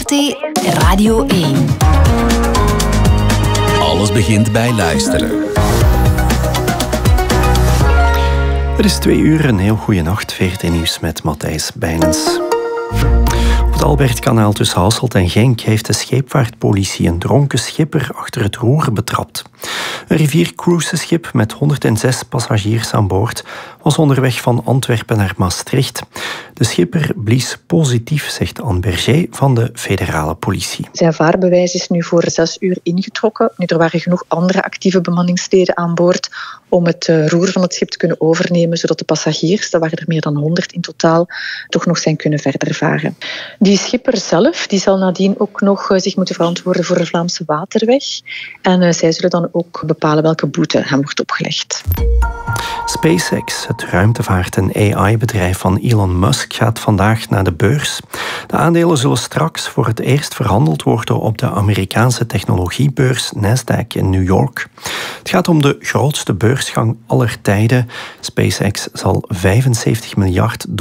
VRT Radio 1. Alles begint bij luisteren. Het is 2 uur, een heel goede nacht. VRT Nieuws met Matthijs Bijnens. Op het Albertkanaal tussen Hasselt en Genk heeft de scheepvaartpolitie een dronken schipper achter het roer betrapt. Een riviercruiseschip met 106 passagiers aan boord was onderweg van Antwerpen naar Maastricht. De schipper blies positief, zegt Anne Berger van de federale politie. Zijn vaarbewijs is nu voor 6 uur ingetrokken. Nu, er waren genoeg andere actieve bemanningsleden aan boord om het roer van het schip te kunnen overnemen, zodat de passagiers, dat waren er meer dan 100 in totaal, toch nog zijn kunnen verder varen. Die schipper zelf die zal nadien ook nog zich moeten verantwoorden voor de Vlaamse Waterweg. En zij zullen dan ook bepalen welke boete hem wordt opgelegd. SpaceX, het ruimtevaart- en AI-bedrijf van Elon Musk, gaat vandaag naar de beurs. De aandelen zullen straks voor het eerst verhandeld worden op de Amerikaanse technologiebeurs Nasdaq in New York. Het gaat om de grootste beursgang aller tijden. SpaceX zal $75 miljard